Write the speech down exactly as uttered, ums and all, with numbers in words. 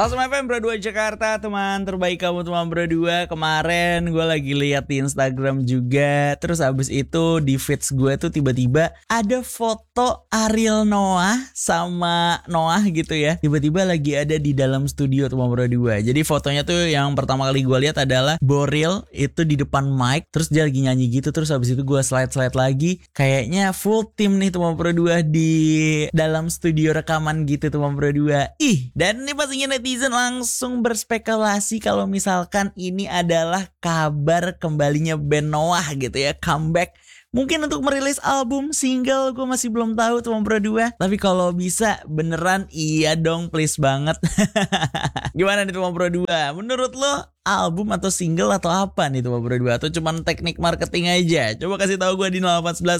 Awesome F M Bro dua Jakarta, teman terbaik kamu teman Bro dua. Kemarin gue lagi lihat di Instagram juga. Terus abis itu di feeds gue tuh tiba-tiba ada foto Ariel Noah sama Noah gitu ya. Tiba-tiba lagi ada di dalam studio teman Bro dua. Jadi fotonya tuh yang pertama kali gue lihat adalah Boril itu di depan mic. Terus dia lagi nyanyi gitu. Terus abis itu gue slide-slide lagi. Kayaknya full tim nih teman Bro dua di dalam studio rekaman gitu teman Bro dua. Ih, dan ini pastinya netizen langsung berspekulasi kalau misalkan ini adalah kabar kembalinya band Noah gitu ya, comeback. Mungkin untuk merilis album, single, gue masih belum tahu teman Bro dua. Tapi kalau bisa beneran iya dong, please banget. Gimana nih teman Bro dua? Menurut lo album atau single atau apa nih teman Bro dua? Atau cuman teknik marketing aja? Coba kasih tahu gue di nol delapan satu